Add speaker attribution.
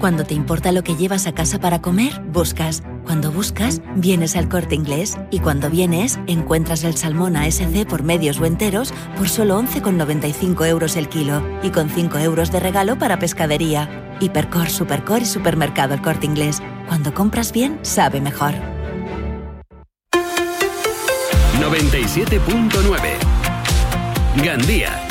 Speaker 1: Cuando te importa lo que llevas a casa para comer, buscas. Cuando buscas, vienes al Corte Inglés. Y cuando vienes, encuentras el salmón ASC por medios o enteros por solo 11,95 € el kilo. Y con 5 € de regalo para pescadería. Hipercor, Supercor y Supermercado El Corte Inglés. Cuando compras bien, sabe mejor.
Speaker 2: 97.9 Gandía.